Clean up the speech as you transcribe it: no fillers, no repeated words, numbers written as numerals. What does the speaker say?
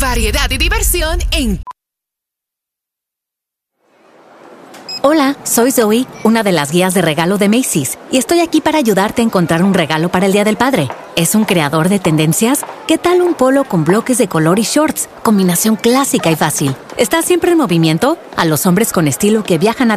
variedad y diversión en... Hola, soy Zoe, una de las guías de regalo de Macy's, y estoy aquí para ayudarte a encontrar un regalo para el Día del Padre. ¿Es un creador de tendencias? ¿Qué tal un polo con bloques de color y shorts? Combinación clásica y fácil. ¿Está siempre en movimiento? A los hombres con estilo que viajan a